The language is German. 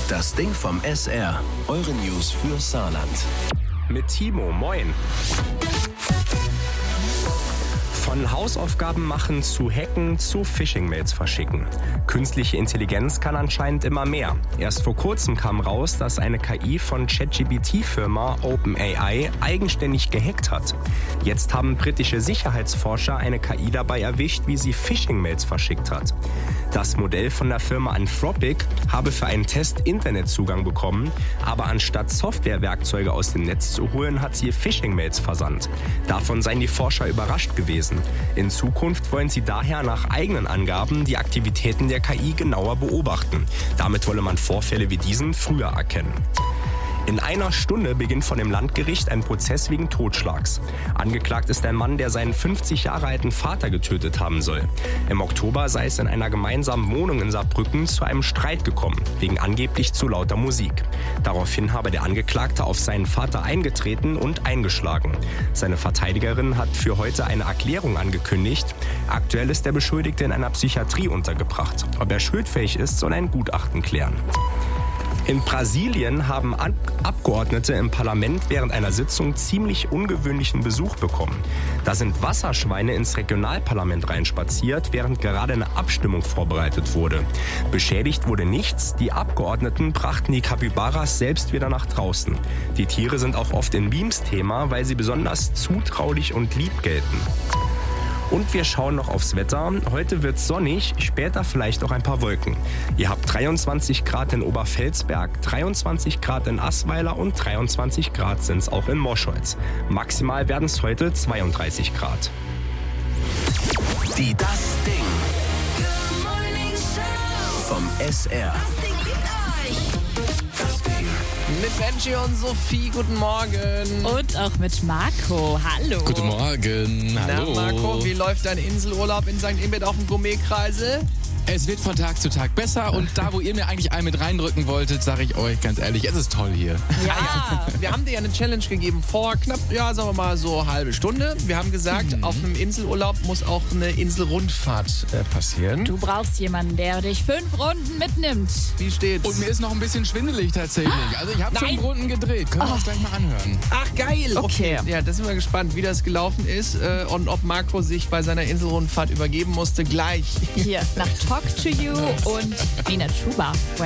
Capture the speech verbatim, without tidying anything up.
Das Ding vom S R. Eure News für Saarland. Mit Timo, moin. Von Hausaufgaben machen zu Hacken zu Phishing-Mails verschicken. Künstliche Intelligenz kann anscheinend immer mehr. Erst vor kurzem kam raus, dass eine K I von ChatGPT-Firma OpenAI eigenständig gehackt hat. Jetzt haben britische Sicherheitsforscher eine K I dabei erwischt, wie sie Phishing-Mails verschickt hat. Das Modell von der Firma Anthropic habe für einen Test Internetzugang bekommen, aber anstatt Softwarewerkzeuge aus dem Netz zu holen, hat sie Phishing-Mails versandt. Davon seien die Forscher überrascht gewesen. In Zukunft wollen sie daher nach eigenen Angaben die Aktivitäten der K I genauer beobachten. Damit wolle man Vorfälle wie diesen früher erkennen. In einer Stunde beginnt vor dem Landgericht ein Prozess wegen Totschlags. Angeklagt ist ein Mann, der seinen fünfzig Jahre alten Vater getötet haben soll. Im Oktober sei es in einer gemeinsamen Wohnung in Saarbrücken zu einem Streit gekommen, wegen angeblich zu lauter Musik. Daraufhin habe der Angeklagte auf seinen Vater eingetreten und eingeschlagen. Seine Verteidigerin hat für heute eine Erklärung angekündigt. Aktuell ist der Beschuldigte in einer Psychiatrie untergebracht. Ob er schuldfähig ist, soll ein Gutachten klären. In Brasilien haben Abgeordnete im Parlament während einer Sitzung ziemlich ungewöhnlichen Besuch bekommen. Da sind Wasserschweine ins Regionalparlament reinspaziert, während gerade eine Abstimmung vorbereitet wurde. Beschädigt wurde nichts, die Abgeordneten brachten die Capybaras selbst wieder nach draußen. Die Tiere sind auch oft in Memes Thema, weil sie besonders zutraulich und lieb gelten. Und wir schauen noch aufs Wetter. Heute wird es sonnig, später vielleicht auch ein paar Wolken. Ihr habt dreiundzwanzig Grad in Oberfelsberg, dreiundzwanzig Grad in Assweiler und dreiundzwanzig Grad sind es auch in Moscholz. Maximal werden es heute zweiunddreißig Grad. Die Das Ding vom S R. Mit Benji und Sophie, guten Morgen. Und auch mit Marco, hallo. Guten Morgen, hallo. Na Marco, wie läuft dein Inselurlaub in Sankt Ingbert auf dem Gourmetkreisel? Es wird von Tag zu Tag besser und da, wo ihr mir eigentlich einen mit reindrücken wolltet, sage ich euch ganz ehrlich, es ist toll hier. Ja. Wir haben dir ja eine Challenge gegeben vor knapp, ja, sagen wir mal so eine halbe Stunde. Wir haben gesagt, mhm. auf einem Inselurlaub muss auch eine Inselrundfahrt äh, passieren. Du brauchst jemanden, der dich fünf Runden mitnimmt. Wie steht's? Und mir ist noch ein bisschen schwindelig tatsächlich. Also ich habe fünf Runden gedreht. Können wir uns gleich mal anhören. Ach, geil. Okay. Ja, da sind wir gespannt, wie das gelaufen ist äh, und ob Marco sich bei seiner Inselrundfahrt übergeben musste. Gleich. Hier nach Talk to You und Nina Schuber.